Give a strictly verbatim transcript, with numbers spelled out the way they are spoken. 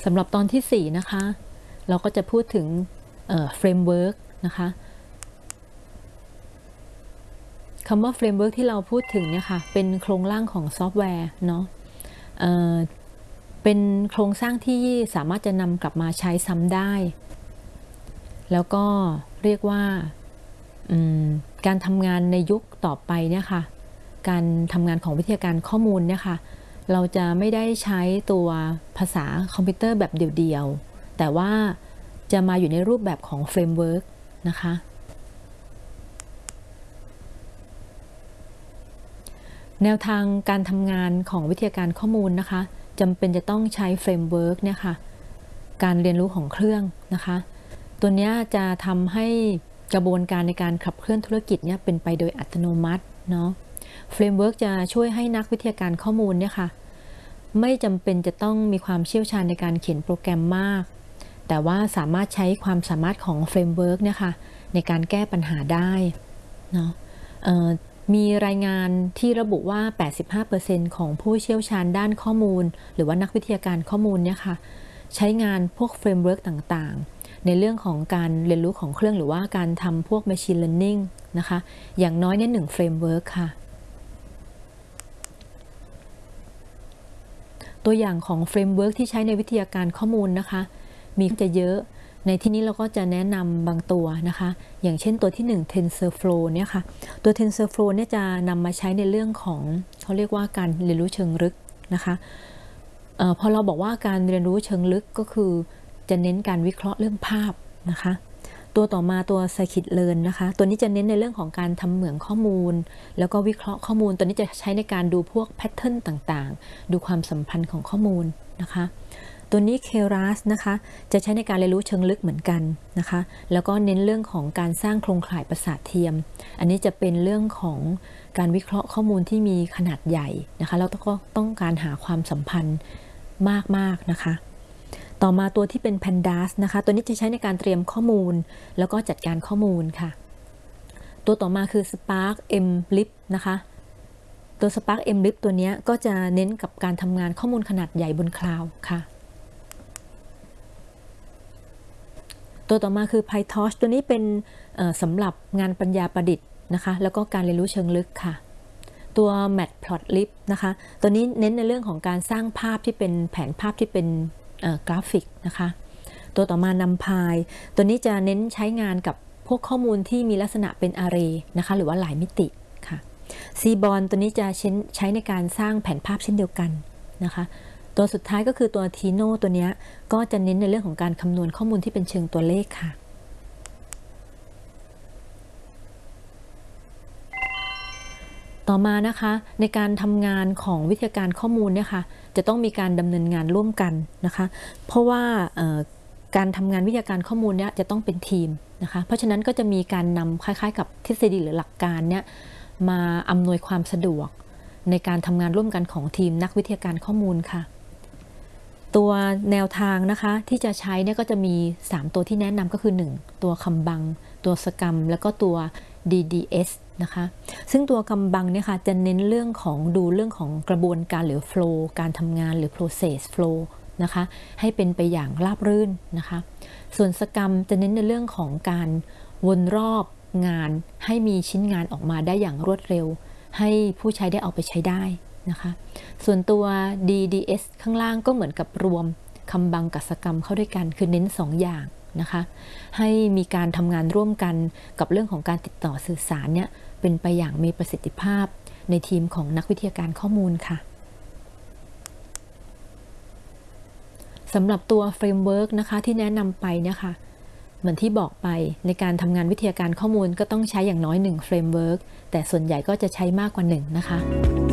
สำหรับตอนที่สี่นะคะเราก็จะพูดถึงเฟรมเวิร์กนะคะคำว่าเฟรมเวิร์กที่เราพูดถึงเนี่ยค่ะเป็นโครงร่างของซอฟต์แวร์เนาะเอ่อเป็นโครงสร้างที่สามารถจะนำกลับมาใช้ซ้ำได้แล้วก็เรียกว่าการทำงานในยุคต่อไปเนี่ยค่ะการทำงานของวิทยาการข้อมูลเนี่ยค่ะเราจะไม่ได้ใช้ตัวภาษาคอมพิวเตอร์แบบเดี่ยวๆแต่ว่าจะมาอยู่ในรูปแบบของเฟรมเวิร์กนะคะแนวทางการทำงานของวิทยาการข้อมูลนะคะจำเป็นจะต้องใช้เฟรมเวิร์กเนี่ยค่ะการเรียนรู้ของเครื่องนะคะตัวนี้จะทำให้กระบวนการในการขับเคลื่อนธุรกิจเนี่ยเป็นไปโดยอัตโนมัติเนาะเฟรมเวิร์กจะช่วยให้นักวิทยาการข้อมูลเนี่ยค่ะไม่จำเป็นจะต้องมีความเชี่ยวชาญในการเขียนโปรแกรมมากแต่ว่าสามารถใช้ความสามารถของเฟรมเวิร์กเนี่ยค่ะในการแก้ปัญหาได้เนาะมีรายงานที่ระบุว่า แปดสิบห้าเปอร์เซ็นต์ ของผู้เชี่ยวชาญด้านข้อมูลหรือว่านักวิทยาการข้อมูลเนี่ยค่ะใช้งานพวกเฟรมเวิร์กต่างๆในเรื่องของการเรียนรู้ของเครื่องหรือว่าการทำพวก Machine Learning นะคะอย่างน้อยเนี่ยหนึ่งเฟรมเวิร์กค่ะตัวอย่างของเฟรมเวิร์กที่ใช้ในวิทยาการข้อมูลนะคะมีจะเยอะในที่นี้เราก็จะแนะนำบางตัวนะคะอย่างเช่นตัวที่หนึ่ง TensorFlow เนี่ยค่ะตัว TensorFlow เนี่ยจะนำมาใช้ในเรื่องของเขาเรียกว่าการเรียนรู้เชิงลึกนะคะเอ่อพอเราบอกว่าการเรียนรู้เชิงลึกก็คือจะเน้นการวิเคราะห์เรื่องภาพนะคะตัวต่อมาตัว Scikit-learn นะคะตัวนี้จะเน้นในเรื่องของการทำเหมืองข้อมูลแล้วก็วิเคราะห์ข้อมูลตัวนี้จะใช้ในการดูพวกแพทเทิร์นต่างๆดูความสัมพันธ์ของข้อมูลนะคะตัวนี้ Keras นะคะจะใช้ในการเรียนรู้เชิงลึกเหมือนกันนะคะแล้วก็เน้นเรื่องของการสร้างโครงข่ายประสาทเทียมอันนี้จะเป็นเรื่องของการวิเคราะห์ข้อมูลที่มีขนาดใหญ่นะคะแล้วก็ต้องการหาความสัมพันธ์มากๆนะคะต่อมาตัวที่เป็น Pandas นะคะตัวนี้จะใช้ในการเตรียมข้อมูลแล้วก็จัดการข้อมูลค่ะตัวต่อมาคือ Spark Mlib นะคะตัว Spark Mlib ตัวนี้ก็จะเน้นกับการทำงานข้อมูลขนาดใหญ่บนคลาวด์ค่ะตัวต่อมาคือ PyTorch ตัวนี้เป็นสำหรับงานปัญญาประดิษฐ์นะคะแล้วก็การเรียนรู้เชิงลึกค่ะตัว Matplotlib นะคะตัวนี้เน้นในเรื่องของการสร้างภาพที่เป็นแผนภาพที่เป็นกราฟิกนะคะตัวต่อมา NumPy ตัวนี้จะเน้นใช้งานกับพวกข้อมูลที่มีลักษณะเป็น Array นะคะหรือว่าหลายมิติค่ะ Seaborn ตัวนี้จะใช้ในการสร้างแผนภาพเช่นเดียวกันนะคะตัวสุดท้ายก็คือตัว Tino ตัวนี้ก็จะเน้นในเรื่องของการคำนวณข้อมูลที่เป็นเชิงตัวเลขค่ะต่อมานะคะในการทำงานของวิทยาการข้อมูลเนี่ยค่ะจะต้องมีการดำเนินงานร่วมกันนะคะเพราะว่าการทำงานวิทยาการข้อมูลเนี่ยจะต้องเป็นทีมนะคะเพราะฉะนั้นก็จะมีการนำคล้ายๆกับทฤษฎีหรือหลักการเนี่ยมาอำนวยความสะดวกในการทำงานร่วมกันของทีมนักวิทยาการข้อมูลค่ะตัวแนวทางนะคะที่จะใช้เนี่ยก็จะมีสามตัวที่แนะนำก็คือหนึ่งตัวคำบังตัวสกรรมแล้วก็ตัว ดี ดี เอส นะคะซึ่งตัวคำบังเนี่ยค่ะจะเน้นเรื่องของดูเรื่องของกระบวนการหรือ flow การทำงานหรือ process flow นะคะให้เป็นไปอย่างราบรื่นนะคะส่วนสกรรมจะเน้นในเรื่องของการวนรอบงานให้มีชิ้นงานออกมาได้อย่างรวดเร็วให้ผู้ใช้ได้เอาไปใช้ได้นะคะส่วนตัว ดี ดี เอส ข้างล่างก็เหมือนกับรวมคำบังกับสกรรมเข้าด้วยกันคือเน้นสองอย่างนะคะให้มีการทำงานร่วมกันกับเรื่องของการติดต่อสื่อสารเนี่ยเป็นไปอย่างมีประสิทธิภาพในทีมของนักวิทยาการข้อมูลค่ะสำหรับตัวเฟรมเวิร์กนะคะที่แนะนำไปเนี่ยค่ะเหมือนที่บอกไปในการทำงานวิทยาการข้อมูลก็ต้องใช้อย่างน้อยหนึ่งเฟรมเวิร์กแต่ส่วนใหญ่ก็จะใช้มากกว่าหนึ่งนะคะ